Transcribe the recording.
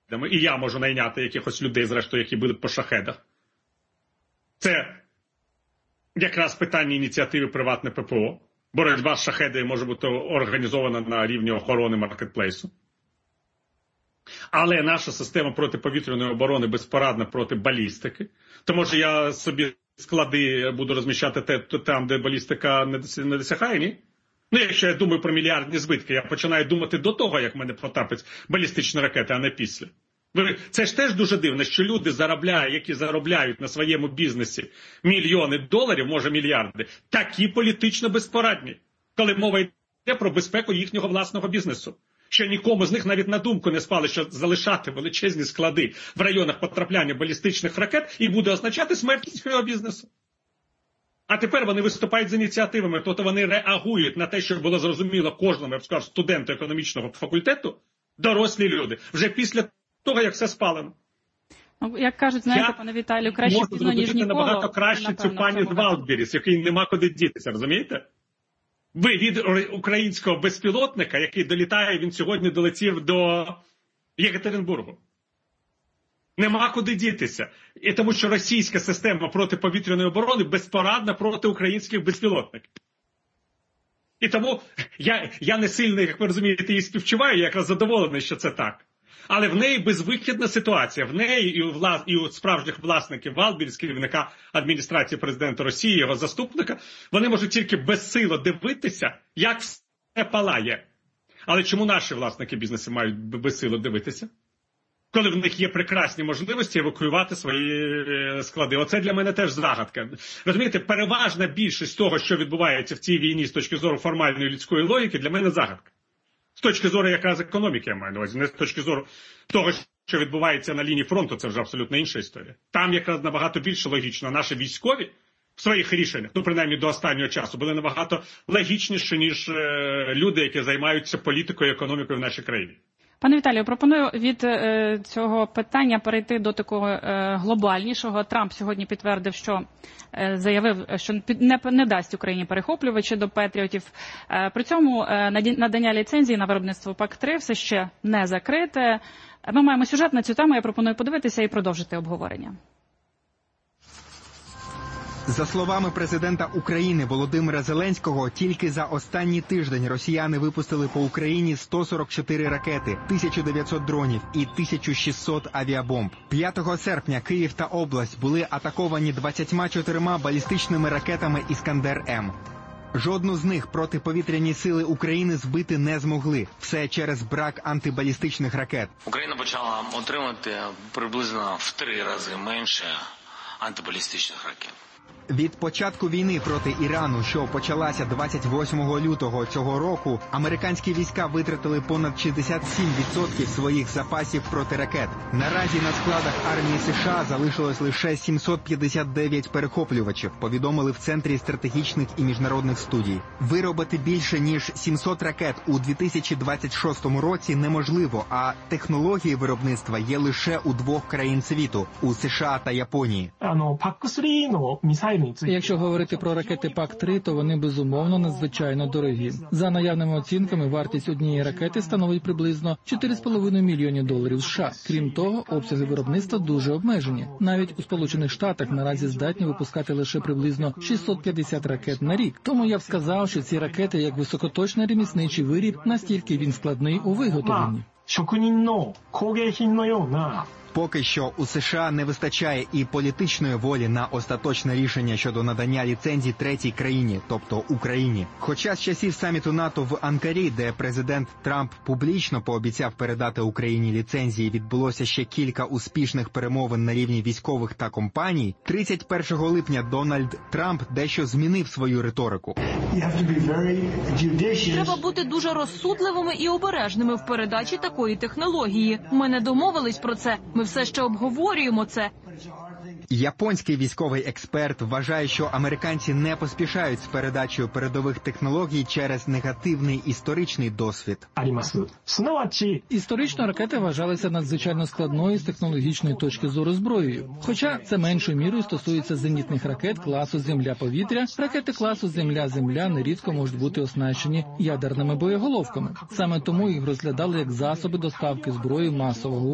І я можу найняти якихось людей, зрештою, які будуть по шахедах. Це якраз питання ініціативи приватне ППО. Боротьба з шахедами може бути організована на рівні охорони маркетплейсу. Але наша система протиповітряної оборони безпорадна проти балістики. Тому що я собі склади буду розміщати там, де балістика не досягає, ні? Ну, якщо я думаю про мільярдні збитки, я починаю думати до того, як в мене потрапить балістична ракета, а не після. Це ж теж дуже дивно, що люди які заробляють на своєму бізнесі мільйони доларів, може мільярди, такі політично безпорадні, коли мова йде про безпеку їхнього власного бізнесу. Що нікому з них навіть на думку не спало, що залишати величезні склади в районах потрапляння балістичних ракет і буде означати смерть їхнього бізнесу. А тепер вони виступають з ініціативами, тобто вони реагують на те, що було зрозуміло кожному, я б сказав, студенту економічного факультету, дорослі люди, вже після того, як все спалено. Ну, як кажуть, знаєте, пане Віталію, краще пізно, ніж ніколи. Набагато краще цю пані з Валдберріс, який нема куди дітися, розумієте? Ви від українського безпілотника, який долітає, він сьогодні долетів до Єкатеринбургу. Нема куди дітися. І тому що російська система протиповітряної оборони безпорадна проти українських безпілотників. І тому я не сильно, як ви розумієте, її співчуваю, я якраз задоволений, що це так. Але в неї безвихідна ситуація. В неї і у справжніх власників Валдберріс, керівника адміністрації президента Росії, його заступника, вони можуть тільки безсило дивитися, як все палає. Але чому наші власники бізнесу мають безсило дивитися? Коли в них є прекрасні можливості евакуювати свої склади. Оце для мене теж загадка. Розумієте, переважна більшість того, що відбувається в цій війні з точки зору формальної людської логіки, для мене загадка. З точки зору якраз економіки, я маю на увазі, не з точки зору того, що відбувається на лінії фронту, це вже абсолютно інша історія. Там якраз набагато більше логічно. Наші військові в своїх рішеннях, ну принаймні до останнього часу, були набагато логічніші, ніж люди, які займаються політикою і економікою в нашій країні. Пане Віталію, пропоную від цього питання перейти до такого глобальнішого. Трамп сьогодні підтвердив, що заявив, що не дасть Україні перехоплювачі до Петріотів. При цьому надання ліцензії на виробництво ПАК-3 все ще не закрите. Ми маємо сюжет на цю тему, я пропоную подивитися і продовжити обговорення. За словами президента України Володимира Зеленського, тільки за останній тиждень росіяни випустили по Україні 144 ракети, 1900 дронів і 1600 авіабомб. 5 серпня Київ та область були атаковані 24 балістичними ракетами «Іскандер-М». Жодну з них протиповітряні сили України збити не змогли. Все через брак антибалістичних ракет. Україна почала отримати приблизно в 3 рази менше антибалістичних ракет. Від початку війни проти Ірану, що почалася 28 лютого цього року, американські війська витратили понад 67% своїх запасів протиракет. Наразі на складах армії США залишилось лише 759 перехоплювачів, повідомили в Центрі стратегічних і міжнародних студій. Виробити більше ніж 700 ракет у 2026 році неможливо, а технології виробництва є лише у 2 країн світу – у США та Японії. Якщо говорити про ракети ПАК-3, то вони, безумовно, надзвичайно дорогі. За наявними оцінками, вартість однієї ракети становить приблизно $4,5 мільйонів США. Крім того, обсяги виробництва дуже обмежені. Навіть у Сполучених Штатах наразі здатні випускати лише приблизно 650 ракет на рік. Тому я б сказав, що ці ракети, як високоточний ремісничий виріб, настільки він складний у виготовленні. Поки що у США не вистачає і політичної волі на остаточне рішення щодо надання ліцензій третій країні, тобто Україні. Хоча з часів саміту НАТО в Анкарі, де президент Трамп публічно пообіцяв передати Україні ліцензії, відбулося ще кілька успішних перемовин на рівні військових та компаній, 31 липня Дональд Трамп дещо змінив свою риторику. Треба бути дуже розсудливими і обережними в передачі такої технології. Ми не домовились про це. Ми все ще обговорюємо це. Японський військовий експерт вважає, що американці не поспішають з передачею передових технологій через негативний історичний досвід. Історично ракети вважалися надзвичайно складною з технологічної точки зору зброєю. Хоча це меншою мірою стосується зенітних ракет класу Земля-повітря, ракети класу Земля-Земля нерідко можуть бути оснащені ядерними боєголовками. Саме тому їх розглядали як засоби доставки зброї масового